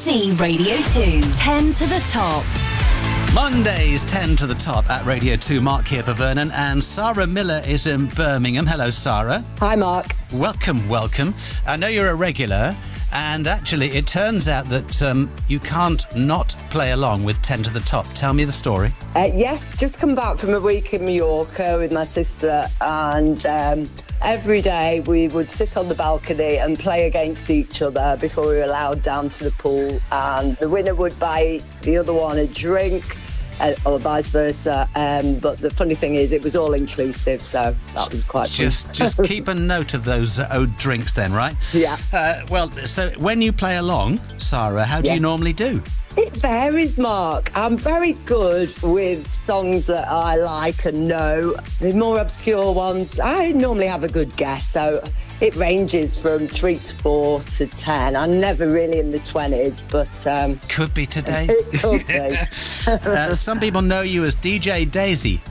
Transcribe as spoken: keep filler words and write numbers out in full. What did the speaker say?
C Radio two. ten to the top. Mondays, ten to the top at Radio two. Mark here for Vernon, and Sarah Miller is in Birmingham. Hello, Sarah. Hi, Mark. Welcome, welcome. I know you're a regular, and actually it turns out that um, you can't not play along with ten to the top. Tell me the story. Uh, yes, just come back from a week in Mallorca with my sister, and um, every day we would sit on the balcony and play against each other before we were allowed down to the pool, and the winner would buy the other one a drink, uh, or vice versa. Um, but the funny thing is, it was all inclusive, so that was quite Just fun. just keep a note of those uh, owed drinks then, right? Yeah. Uh, well, so when you play along, Sarah, how do Yes. you normally do? It varies, Mark. I'm very good with songs that I like and know. The more obscure ones, I normally have a good guess. So it ranges from three to four to ten. I'm never really in the twenties, but... Um, Could be today. it could be. uh, some people know you as D J Daisy.